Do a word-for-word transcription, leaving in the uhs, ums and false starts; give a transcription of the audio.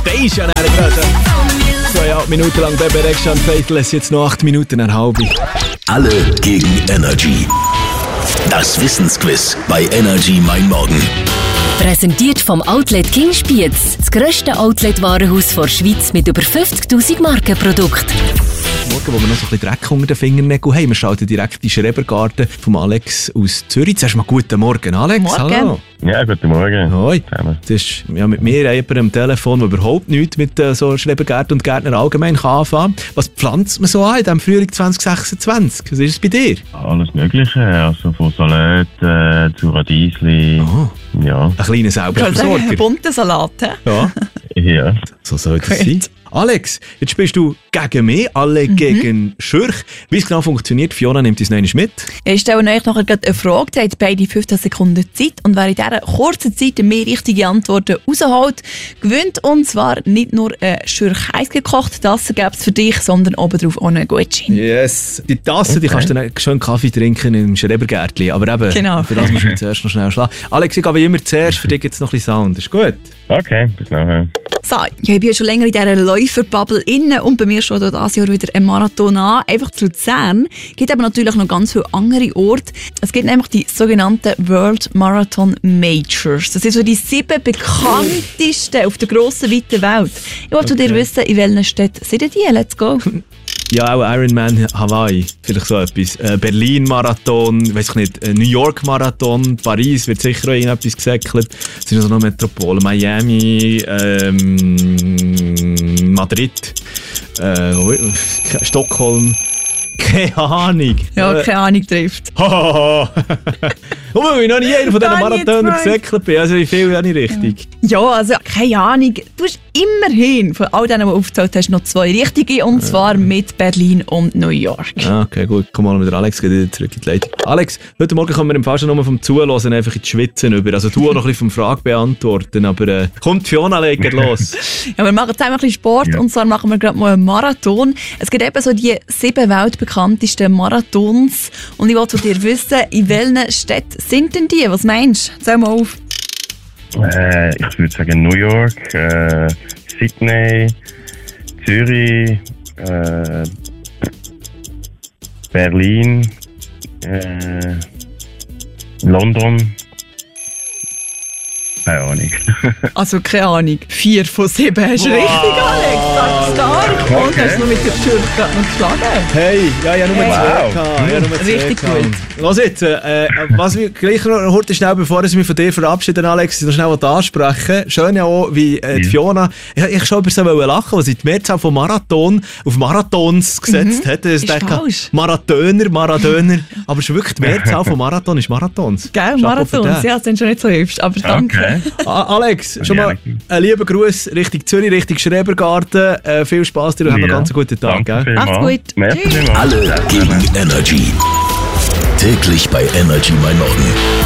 stehst ja nicht gerade. Zweieinhalb Minuten lang Bebe Rexha und Faithless, jetzt noch acht Minuten, eine halbe. Alle gegen Energy. Das Wissensquiz bei Energy Mein Morgen. Präsentiert vom Outlet King Spiez, das grösste Outlet-Warenhaus der Schweiz mit über fünfzigtausend Markenprodukten. Morgen, wo wir noch so ein bisschen Dreck unter den Fingernägeln haben. Wir schalten direkt in die Schrebergarten vom Alex aus Zürich. Zuerst mal guten Morgen, Alex. Morgen. Hallo. Ja, guten Morgen. Hoi. Das ist ja, mit mir jemand am Telefon, der überhaupt nichts mit äh, so Schrebergärten und Gärtner allgemein kann anfangen. Was pflanzt man so an in diesem Frühling zwanzig sechsundzwanzig? Was ist es bei dir? Alles Mögliche, also von Salat äh, zu Radiesli. Oh. Ja. Ein kleiner Ein Selbstversorger. bunter Salat, hä? Ja, Ja. so soll das Gut. sein. Alex, jetzt bist du gegen mich, alle Mhm. gegen Schürch. Wie es genau funktioniert, Fiona nimmt uns noch einmal mit. Ich stelle euch nachher gerade eine Frage. Ihr habt beide fünfzehn Sekunden Zeit. Und wer in dieser kurzen Zeit mehr richtige Antworten rausholt, gewinnt. Und zwar nicht nur ein Schürch heiß gekocht, das gäbe es für dich, sondern obendrauf auch einen Gutschein. Yes. Die Tasse, die kannst du dann schön Kaffee trinken im Schrebergärtli. Aber eben, Genau. für das musst du zuerst noch schnell schlagen. Alex, ich gehe wie immer zuerst, für dich gibt es noch ein bisschen Sound. Ist gut? Okay, bis nachher. So, ich bin ja schon länger in dieser Läuferbubble inne und bei mir steht auch dieses Jahr wieder ein Marathon an. Einfach zu Luzern. Es gibt aber natürlich noch ganz viele andere Orte. Es gibt nämlich die sogenannten World Marathon Majors. Das sind so die sieben bekanntesten auf der grossen, weiten Welt. Ich wollte Okay. dir wissen, in welchen Städten sind die? Let's go. Ja, auch Ironman Hawaii, vielleicht so etwas. Äh, Berlin-Marathon, weiß ich nicht, äh, New York-Marathon, Paris wird sicher auch irgendetwas gesäckelt. Es sind also noch Metropolen, Miami, ähm, Madrid, äh, Stockholm. Keine Ahnung. Ja, Äh, keine Ahnung trifft. Hahaha. Und weil ich noch nie einer von diesen Gar nicht Marathonern zwei. gesäckelt bin, also wie viel ja nicht richtig. Ja, also keine Ahnung. Du hast immerhin von all denen, die du aufgezählt hast, noch zwei richtige. Und zwar mit Berlin und New York. Ah, okay, gut. Komm mal mit der Alex, geht wieder zurück in die Leitung. Alex, heute Morgen kommen wir im Fall schon nur vom Zuhören einfach in die Schwitzen über. Also du auch noch ein bisschen vom Frage beantworten, aber äh, kommt Fiona, legt los. Ja, wir machen zusammen ein bisschen Sport Ja. und zwar machen wir gerade mal einen Marathon. Es gibt eben so die sieben weltbekanntesten Marathons und ich wollte von dir wissen, in welchen Städten sind denn die? Was meinst du? Zähl mal auf. Äh, ich würde sagen New York, äh, Sydney, Zürich, äh, Berlin, äh, London. Keine Ahnung. Also keine Ahnung, vier von sieben hast du Wow. richtig, Alex. Das stark. Und Okay. hast du noch mit der Schürze gerade noch geschlagen? Hey, ja, ja, nur Hey. zwei Wow. gehabt. Ja, nur zwei Richtig gehabt. gut. Los jetzt, äh, was wir gleich noch heute schnell, bevor ich mich von dir verabschiede, Alex, noch schnell was ansprechen. Schön ja auch, wie äh, die Ja. Fiona, ich, ich schon über sie lachen, weil sie die Mehrzahl von Marathon auf Marathons gesetzt hat. Ich Ist dachte, falsch. Marathoner, Marathoner. Aber es ist wirklich die Mehrzahl von Marathon ist Marathons. Gell, Chapeau für Marathons. den. Ja, das sind schon nicht so hübsch, aber danke. Okay. Ah, Alex, schon mal Gerne. einen lieben Gruß Richtung Zürich, Richtung Schrebergarten. Äh, viel Spaß dir und haben einen Ja. ganz guten Tag. Danke Gell? vielmals. Macht's gut. Merci Tschüss. vielmals. Alle gegen Energy. Täglich bei Energy Mein Morgen.